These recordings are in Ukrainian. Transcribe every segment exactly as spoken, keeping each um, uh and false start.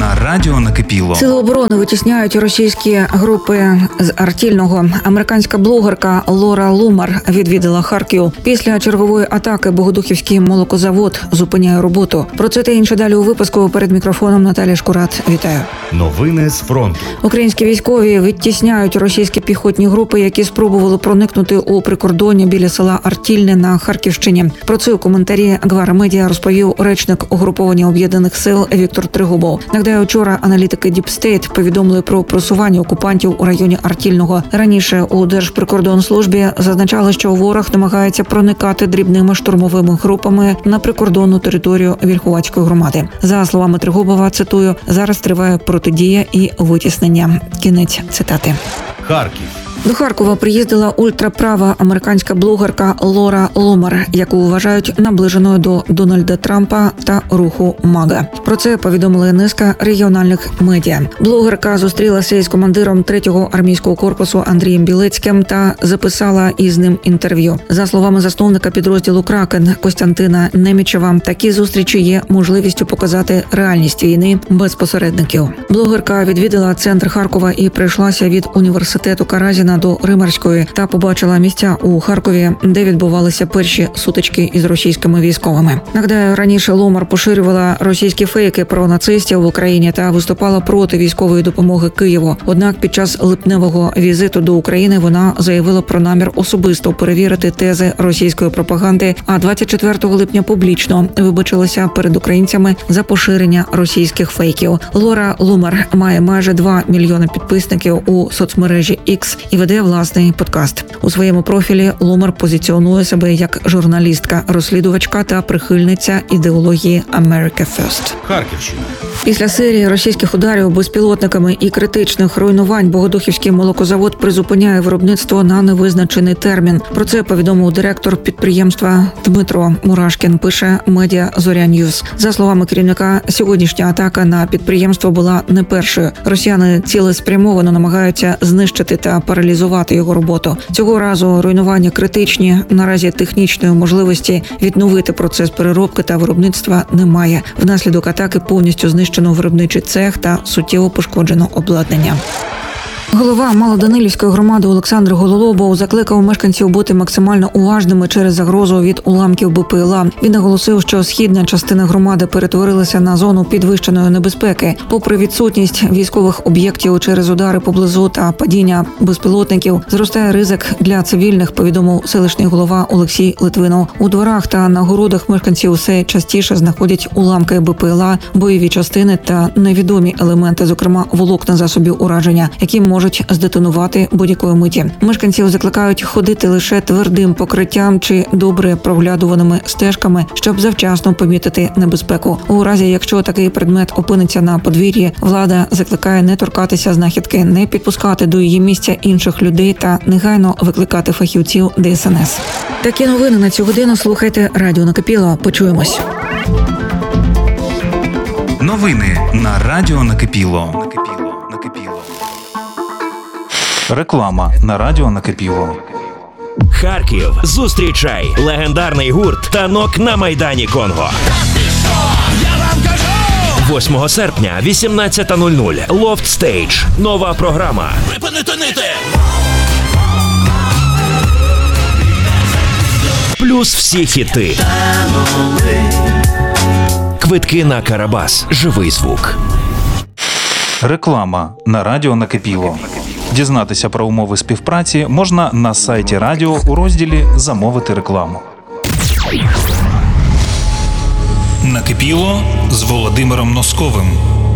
на радіо накипіло. Сили оборони витісняють російські групи з Артільного. Американська блогерка Лора Лумар відвідала Харків. Після чергової атаки Богодухівський молокозавод зупиняє роботу. Про це та інше далі у випуску. Перед мікрофоном Наталія Шкурат. Вітаю. Новини з фронту. Українські військові відтісняють російські піхотні групи, які спробували проникнути у прикордоння біля села Артільне на Харківщині. Про це у коментарі Гвара Медіа розповів речник угруповання Об'єднаних сил Віктор Тригубов. Нагадаю, вчора аналітики Deep State повідомили про просування окупантів у районі Артільного. Раніше у Держприкордонслужбі зазначали, що ворог намагається проникати дрібними штурмовими групами на прикордонну територію Вільховацької громади. За словами Тригубова, цитую, зараз триває протидія і витіснення. Кінець цитати. Харків. До Харкова приїздила ультраправа американська блогерка Лора Лумар, яку вважають наближеною до Дональда Трампа та руху МАГА. Про це повідомили низка регіональних медіа. Блогерка зустрілася із командиром третього армійського корпусу Андрієм Білецьким та записала із ним інтерв'ю. За словами засновника підрозділу «Кракен» Костянтина Немічева, такі зустрічі є можливістю показати реальність війни без посередників. Блогерка відвідала центр Харкова і прийшлася від університету Каразіна до Римарської та побачила місця у Харкові, де відбувалися перші сутички із російськими військовими. Нагадаю, раніше Лумар поширювала російські фейки про нацистів в Україні та виступала проти військової допомоги Києву. Однак під час липневого візиту до України вона заявила про намір особисто перевірити тези російської пропаганди, а двадцять четвертого липня публічно вибачилася перед українцями за поширення російських фейків. Лора Лумар має майже два мільйони підписників у соцмережі X і веде власний подкаст. У своєму профілі Лумар позиціонує себе як журналістка, розслідувачка та прихильниця ідеології America First. Харківщина. Після серії російських ударів безпілотниками і критичних руйнувань Богодухівський молокозавод призупиняє виробництво на невизначений термін. Про це повідомив директор підприємства Дмитро Мурашкін, пише медіа «Зоря Ньюс». За словами керівника, сьогоднішня атака на підприємство була не першою. Росіяни цілеспрямовано намагаються знищити та паралізувати його роботу. Цього разу руйнування критичні. Наразі технічної можливості відновити процес переробки та виробництва немає. Внаслідок атаки повністю знищено виробничий цех та суттєво пошкоджено обладнання. Голова Малоданилівської громади Олександр Гололобов закликав мешканців бути максимально уважними через загрозу від уламків БПЛА. Він наголосив, що східна частина громади перетворилася на зону підвищеної небезпеки. Попри відсутність військових об'єктів через удари поблизу та падіння безпілотників, зростає ризик для цивільних, повідомив селищний голова Олексій Литвинов. У дворах та на городах мешканців все частіше знаходять уламки БПЛА, бойові частини та невідомі елементи, зокрема волокна засобів ураження, які можуть здетонувати будь-якої миті. Мешканців закликають ходити лише твердим покриттям чи добре проглядуваними стежками, щоб завчасно помітити небезпеку. У разі, якщо такий предмет опиниться на подвір'ї, влада закликає не торкатися знахідки, не підпускати до її місця інших людей та негайно викликати фахівців Де Ес Ен Ес. Такі новини на цю годину слухайте Радіо Накипіло. Почуємось. Новини на радіо Накипіло. Реклама на радіо Накипіло. Харків. Зустрічай легендарний гурт «Танок» на Майдані Конго. восьмого серпня, вісімнадцята нуль нуль. Loft Stage. Нова програма. Припинити нити! Плюс всі хіти. Квитки на Карабас. Живий звук. Реклама на радіо Накипіло. Дізнатися про умови співпраці можна на сайті радіо у розділі «Замовити рекламу». Накипіло з Володимиром Носковим.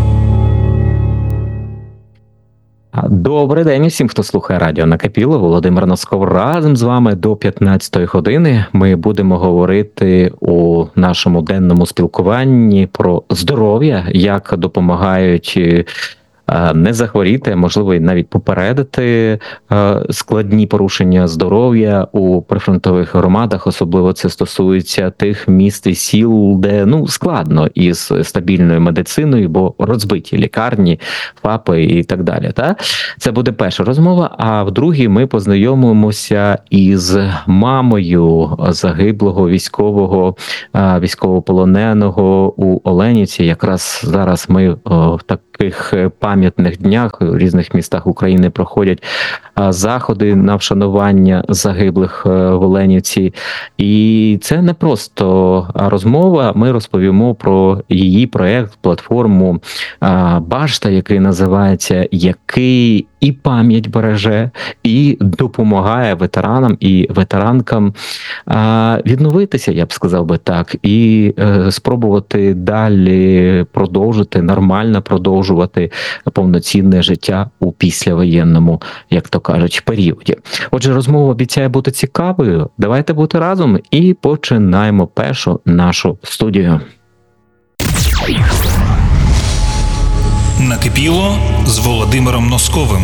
Добрий день усім, хто слухає радіо Накипіло. Володимир Носков разом з вами до п'ятнадцятої години. Ми будемо говорити у нашому денному спілкуванні про здоров'я, як допомагають не захворіти, можливо, і навіть попередити складні порушення здоров'я у прифронтових громадах. Особливо це стосується тих міст і сіл, де ну складно із стабільною медициною, бо розбиті лікарні, ФАПи і так далі. Та? Це буде перша розмова, а в другій ми познайомимося із мамою загиблого військового, військовополоненого у Оленівці. Якраз зараз ми в таких пам'ятних днях у різних містах України проходять заходи на вшанування загиблих в Оленівці. І це не просто розмова, ми розповімо про її проєкт, платформу «Башта», який називається «Який і пам'ять береже, і допомагає ветеранам і ветеранкам відновитися, я б сказав би так, і спробувати далі продовжити, нормально продовжувати повноцінне життя у післявоєнному, як то кажуть, періоді. Отже, розмова обіцяє бути цікавою. Давайте бути разом і починаємо першу нашу студію. Накипіло з Володимиром Носковим.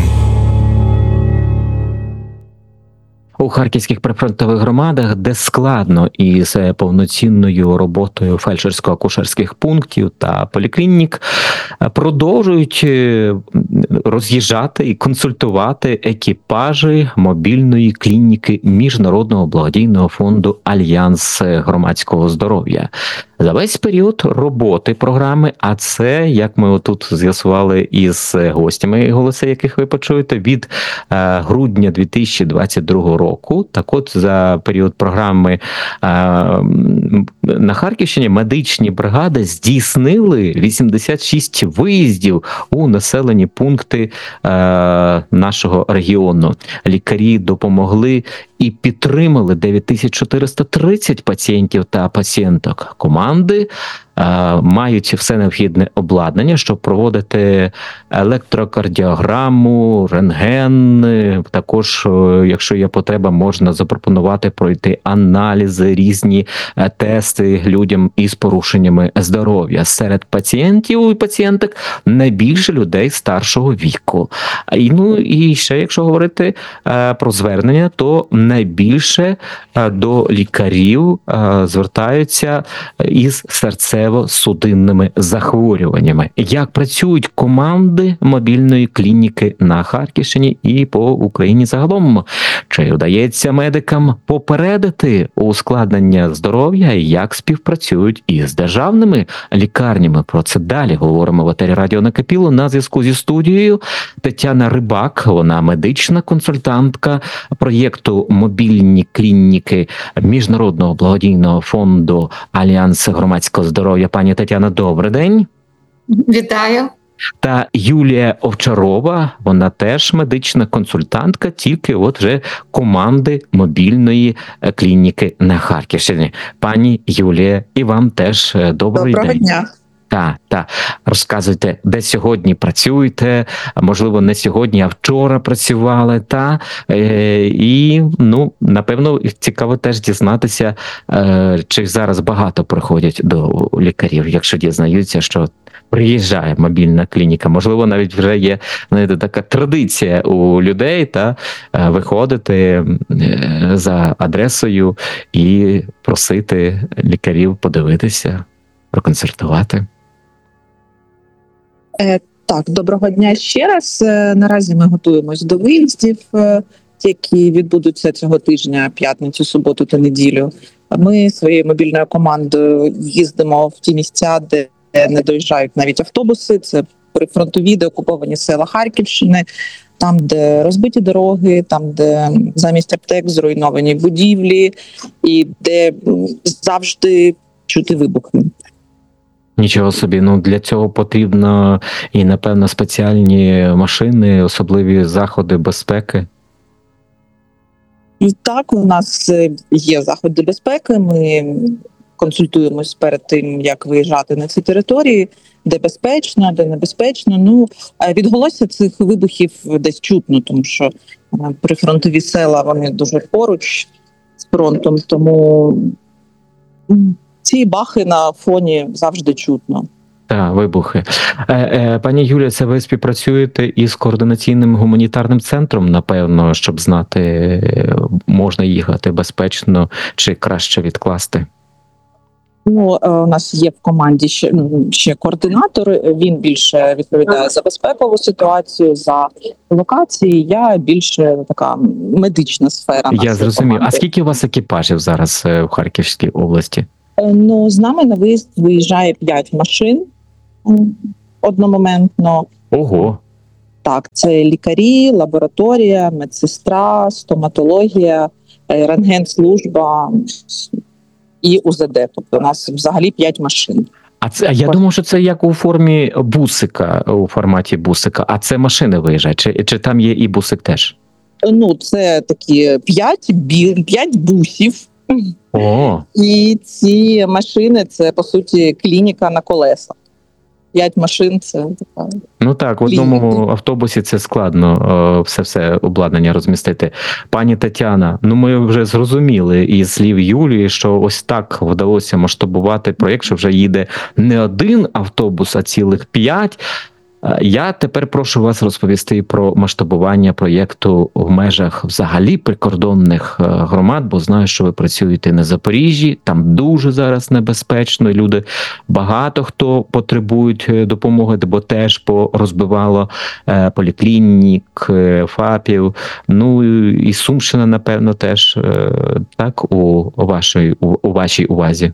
У харківських прифронтових громадах, де складно із повноцінною роботою фельдшерсько-акушерських пунктів та поліклінік, продовжують роз'їжджати і консультувати екіпажі мобільної клініки Міжнародного благодійного фонду «Альянс громадського здоров'я». За весь період роботи програми, а це, як ми отут з'ясували із гостями, голоси яких ви почуєте, від е, грудня дві тисячі двадцять другого року, так от за період програми е, на Харківщині медичні бригади здійснили вісімдесят шість виїздів у населені пункти е, нашого регіону. Лікарі допомогли і підтримали дев'ять тисяч чотириста тридцять пацієнтів та пацієнток. Команди е, мають все необхідне обладнання, щоб проводити електрокардіограму, рентген. Також, якщо є потреба, можна запропонувати пройти аналізи, різні е, тести людям із порушеннями здоров'я. Серед пацієнтів і пацієнток найбільше людей старшого віку. І, ну, і ще, якщо говорити е, про звернення, то найбільше до лікарів звертаються із серцево-судинними захворюваннями. Як працюють команди мобільної клініки на Харківщині і по Україні загалом? Чи вдається медикам попередити ускладнення здоров'я і як співпрацюють із державними лікарнями? Про це далі говоримо в етері Радіо Накипіло. На зв'язку зі студією Тетяна Рибак, вона медична консультантка проєкту мобільні клініки Міжнародного благодійного фонду «Альянс громадського здоров'я». Пані Тетяна, добрий день. Вітаю. Та Юлія Овчарова, вона теж медична консультантка, тільки от вже команди мобільної клініки на Харківщині. Пані Юлія, і вам теж добрий Доброго день. дня. Так, так. Розказуйте, де сьогодні працюєте, а можливо не сьогодні, а вчора працювали, та е, і, ну, напевно, цікаво теж дізнатися, е, чи зараз багато приходять до лікарів, якщо дізнаються, що приїжджає мобільна клініка. Можливо, навіть вже є, знаєте, така традиція у людей, та е, виходити е, за адресою і просити лікарів подивитися, проконсультувати. Так, доброго дня ще раз. Наразі ми готуємось до виїздів, які відбудуться цього тижня, п'ятницю, суботу та неділю. Ми своєю мобільною командою їздимо в ті місця, де не доїжджають навіть автобуси. Це прифронтові, де окуповані села Харківщини, там, де розбиті дороги, там, де замість аптек зруйновані будівлі і де завжди чути вибухи. Нічого собі, ну для цього потрібно і, напевно, спеціальні машини, особливі заходи безпеки. Так, у нас є заходи безпеки, ми консультуємось перед тим, як виїжджати на ці території, де безпечно, де небезпечно. Ну, відголосся цих вибухів десь чутно, тому що прифронтові села, вони дуже поруч з фронтом, тому ці бахи на фоні завжди чутно. Так, вибухи. Е, е, пані Юлія, це ви співпрацюєте із координаційним гуманітарним центром, напевно, щоб знати, е, можна їхати безпечно чи краще відкласти? Ну, е, у нас є в команді ще, ну, ще координатор. Він більше відповідає за безпекову ситуацію, за локації. Я більше така медична сфера. Я нашої зрозумів. А команди. скільки у вас екіпажів зараз е, в Харківській області? Е, Ну, з нами на виїзд виїжджає п'ять машин м, одномоментно. Ого. Так, це лікарі, лабораторія, медсестра, стоматологія, е, рентгенслужба і УЗД. Тобто у нас взагалі п'ять машин. А це а я думав, що це як у формі бусика, у форматі бусика. А це машини виїжджають? Чи, чи там є і бусик теж? Ну, це такі п'ять бі... п'ять бусів. О, І ці машини це по суті клініка на колесах. П'ять машин це така. ну так, в одному автобусі це складно е, все все обладнання розмістити. Пані Тетяна, ну ми вже зрозуміли із слів Юлії, що ось так вдалося масштабувати проєкт, що вже їде не один автобус, а цілих п'ять. Е, Я тепер прошу вас розповісти про масштабування проєкту в межах взагалі прикордонних е, громад, бо знаю, що ви працюєте на Запоріжжі, там дуже зараз небезпечно, і люди багато хто потребують е, допомоги, бо теж порозбивало е, поліклінік, е, ФАПів, ну і Сумщина, напевно, теж е, так у вашій, у, у вашій увазі.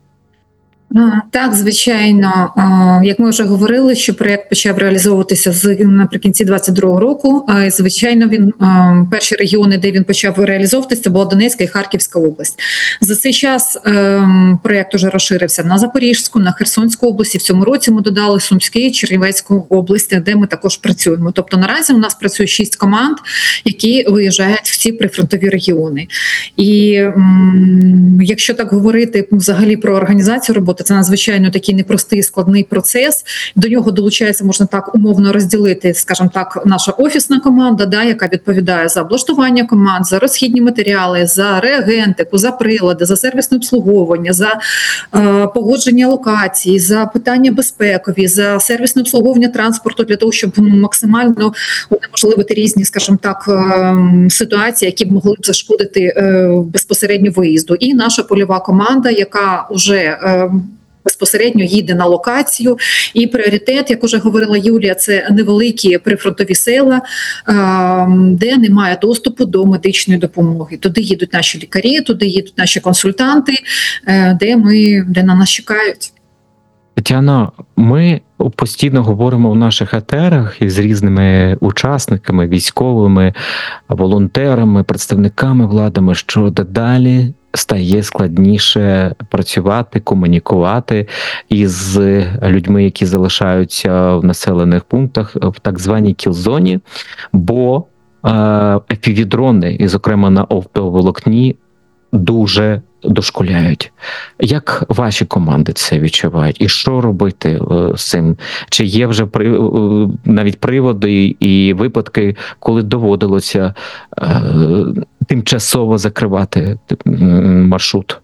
А, Так, звичайно, А, як ми вже говорили, що проєкт почав реалізовуватися з наприкінці двадцять другого року. А, і, Звичайно, він а, перші регіони, де він почав реалізовуватися, це була Донецька і Харківська область. За цей час ем, проєкт уже розширився на Запорізьку, на Херсонську область. І в цьому році ми додали Сумську і Чернівецьку області, де ми також працюємо. Тобто наразі у нас працює шість команд, які виїжджають в ці прифронтові регіони. І м, якщо так говорити взагалі про організацію роботи, це надзвичайно такий непростий складний процес. До нього долучається, можна так умовно розділити, скажімо так, наша офісна команда, да, яка відповідає за облаштування команд, за розхідні матеріали, за реагентику, за прилади, за сервісне обслуговування, за е, погодження локацій, за питання безпекові, за сервісне обслуговування транспорту для того, щоб максимально унеможливити різні, скажімо так, е, ситуації, які б могли б зашкодити е, безпосередньо виїзду. І наша польова команда, яка вже е, безпосередньо їде на локацію. І пріоритет, як уже говорила Юлія, це невеликі прифронтові села, де немає доступу до медичної допомоги. Туди їдуть наші лікарі, туди їдуть наші консультанти, де ми, де на нас чекають. Тетяно, ми постійно говоримо в наших етерах із різними учасниками, військовими, волонтерами, представниками владами, що дедалі стає складніше працювати, комунікувати із людьми, які залишаються в населених пунктах в так званій кілзоні, бо еф-пі-ві-дрони, і зокрема на оптоволокні, дуже дошкуляють. Як ваші команди це відчувають? І що робити з цим? Чи є вже при, навіть приводи і випадки, коли доводилося е, тимчасово закривати маршрут?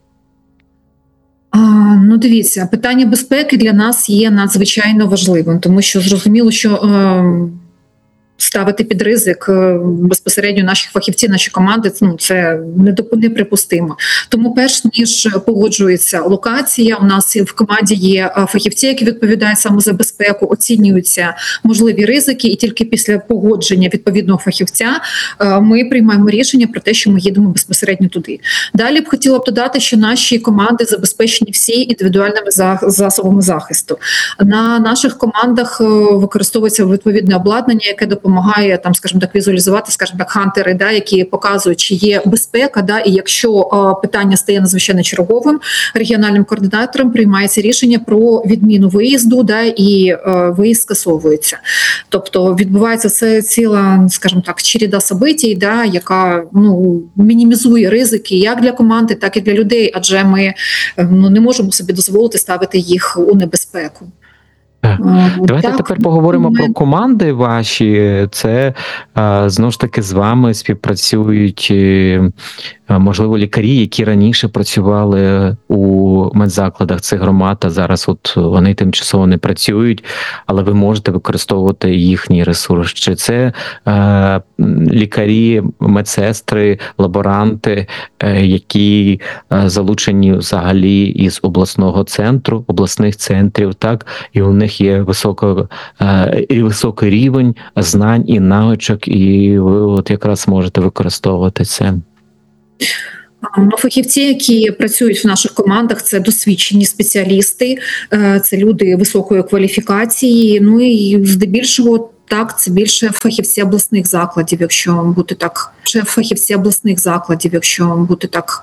А, ну, дивіться, питання безпеки для нас є надзвичайно важливим, тому що зрозуміло, що е, ставити під ризик безпосередньо наших фахівців, наші команди, ну, це неприпустимо. Тому перш ніж погоджується локація, у нас в команді є фахівці, які відповідають саме за безпеку, оцінюються можливі ризики, і тільки після погодження відповідного фахівця ми приймаємо рішення про те, що ми їдемо безпосередньо туди. Далі б хотіла б додати, що наші команди забезпечені всі індивідуальними засобами захисту. На наших командах використовується відповідне обладнання, яке допомагає допомагає там, скажімо так, візуалізувати, скажімо так, хантери, да, які показують, чи є безпека, да, і якщо е, питання стає надзвичайно черговим, регіональним координатором приймається рішення про відміну виїзду, да, і е, виїзд скасовується. Тобто відбувається це ціла, скажімо так, череда событій, да, яка ну мінімізує ризики як для команди, так і для людей, адже ми ну не можемо собі дозволити ставити їх у небезпеку. Давайте так, тепер поговоримо ми... про команди ваші. Це знову ж таки з вами співпрацюють можливо, лікарі, які раніше працювали у медзакладах цих громад, а зараз от вони тимчасово не працюють, але ви можете використовувати їхній ресурс. Чи це е, лікарі, медсестри, лаборанти, е, які е, залучені взагалі із обласного центру, обласних центрів, так, і у них є високо, е, і високий рівень знань і навичок, і ви от якраз можете використовувати це. Ну, фахівці, які працюють в наших командах, це досвідчені спеціалісти, е, це люди високої кваліфікації. Ну і здебільшого так, це більше фахівці обласних закладів, якщо бути так, ще фахівці обласних закладів, якщо бути так